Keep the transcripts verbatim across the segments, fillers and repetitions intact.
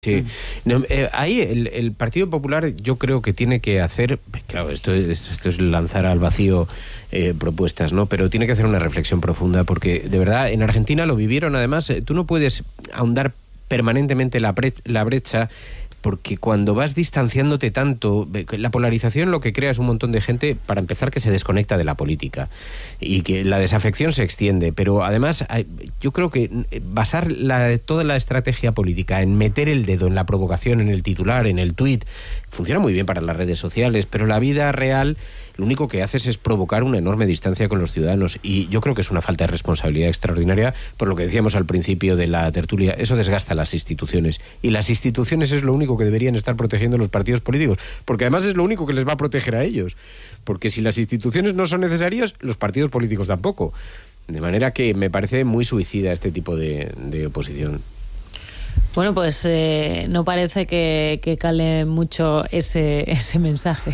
Sí, no, eh, ahí el, el Partido Popular yo creo que tiene que hacer, claro, esto, esto es lanzar al vacío eh, propuestas, ¿no? Pero tiene que hacer una reflexión profunda, porque de verdad en Argentina lo vivieron. Además, eh, tú no puedes ahondar permanentemente la, bre la brecha, porque cuando vas distanciándote tanto, la polarización lo que crea es un montón de gente, para empezar, que se desconecta de la política y que la desafección se extiende. Pero además hay, yo creo que basar la, toda la estrategia política en meter el dedo en la provocación, en el titular, en el tuit, funciona muy bien para las redes sociales, pero la vida real lo único que haces es provocar una enorme distancia con los ciudadanos, y yo creo que es una falta de responsabilidad extraordinaria. Por lo que decíamos al principio de la tertulia, eso desgasta las instituciones, y las instituciones es lo único que deberían estar protegiendo los partidos políticos, porque además es lo único que les va a proteger a ellos, porque si las instituciones no son necesarias, los partidos políticos tampoco. De manera que me parece muy suicida este tipo de, de oposición. Bueno, pues eh, no parece que, que cale mucho ese, ese mensaje.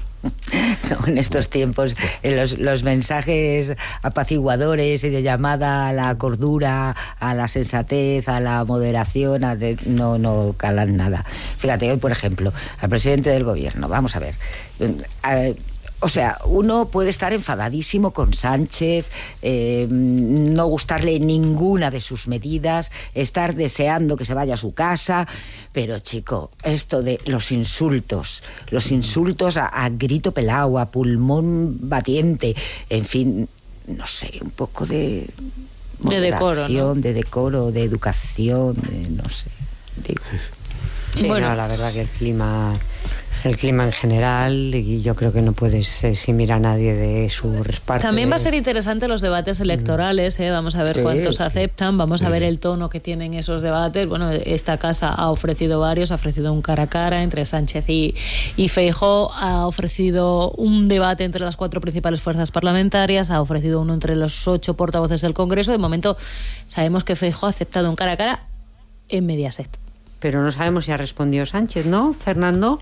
No, en estos tiempos los, los mensajes apaciguadores y de llamada a la cordura, a la sensatez, a la moderación, a de, no, no calan nada. Fíjate, hoy por ejemplo, al presidente del gobierno, vamos a ver, a, o sea, uno puede estar enfadadísimo con Sánchez, eh, no gustarle ninguna de sus medidas, estar deseando que se vaya a su casa, pero chico, esto de los insultos, los insultos a, a grito pelao, a pulmón batiente, en fin, no sé, un poco de de decoro, ¿no? de decoro, de educación, de, no sé. Digo. Sí, bueno, no, la verdad que el clima... El clima en general, y yo creo que no puedes eximir a nadie de su respaldo. También de... va a ser interesante los debates electorales, ¿eh? Vamos a ver sí, cuántos sí. aceptan, vamos sí. a ver el tono que tienen esos debates. Bueno, esta casa ha ofrecido varios, ha ofrecido un cara a cara entre Sánchez y, y Feijóo, ha ofrecido un debate entre las cuatro principales fuerzas parlamentarias, ha ofrecido uno entre los ocho portavoces del Congreso. De momento sabemos que Feijóo ha aceptado un cara a cara en Mediaset. Pero no sabemos si ha respondido Sánchez, ¿no, Fernando?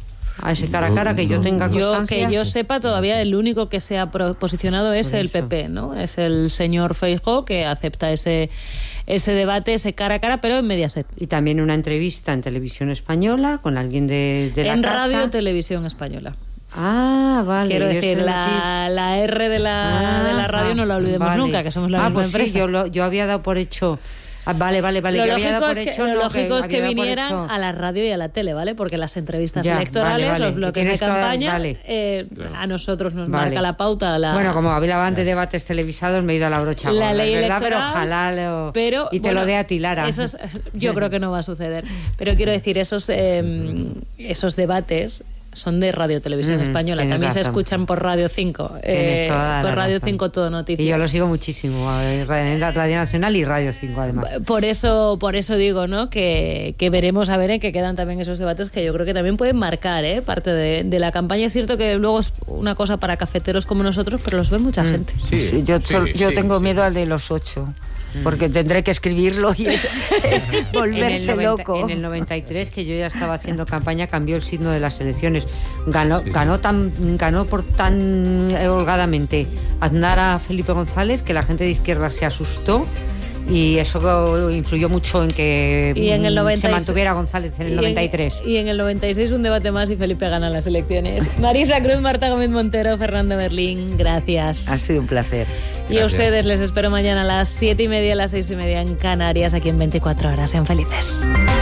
A ese cara a cara que yo tenga constancia. Yo, que yo sepa, todavía el único que se ha posicionado es el P P, ¿no? Es el señor Feijóo, que acepta ese, ese debate, ese cara a cara, pero en Mediaset. Y también una entrevista en Televisión Española con alguien de, de la en casa. Radio Televisión Española. Ah, vale. Quiero decir, la, la R de la, ah, de la radio ah, no la olvidemos vale. nunca, que somos la ah, misma pues empresa. Sí, yo, lo, yo había dado por hecho... Ah, vale, vale, vale. Lo yo lógico había dado por es que, hecho, lo no, lógico que es que vinieran hecho... a la radio y a la tele, ¿vale? Porque las entrevistas ya, electorales, vale, vale. los bloques de campaña, todas, vale. eh, claro. a nosotros nos vale. marca la pauta. La... Bueno, como hablaban de debates televisados, me he ido a la brocha gorda, la ley ¿verdad? electoral, Pero ojalá lo... pero, y te bueno, lo dé a ti, Lara. Esos, yo creo que no va a suceder. Pero quiero decir, esos, eh, esos debates son de Radio Televisión mm, Española. También razón. Se escuchan por Radio cinco. Eh, por Radio razón. cinco Todo Noticias. Y yo lo sigo muchísimo, en Radio Nacional y Radio cinco además. Por eso, por eso digo, ¿no? Que, que veremos a ver en qué quedan también esos debates, que yo creo que también pueden marcar ¿eh? parte de, de la campaña. Es cierto que luego es una cosa para cafeteros como nosotros, pero los ve mucha mm. gente. Sí, sí, yo, sí, yo sí, tengo sí. miedo al de los ocho. Porque tendré que escribirlo y es, es volverse en el noventa, loco. En el noventa y tres, que yo ya estaba haciendo campaña, cambió el signo de las elecciones. Ganó, sí, sí. ganó, tan, ganó por tan holgadamente Aznar a Felipe González que la gente de izquierda se asustó. Y eso influyó mucho en que y en el noventa y seis, se mantuviera González en el y noventa y tres. En, y en el noventa y seis un debate más y Felipe gana las elecciones. Marisa Cruz, Marta Gómez Montero, Fernando Merlín, gracias. Ha sido un placer. Y gracias. A ustedes les espero mañana a las siete y media, a las seis y media en Canarias, aquí en veinticuatro horas. Sean felices.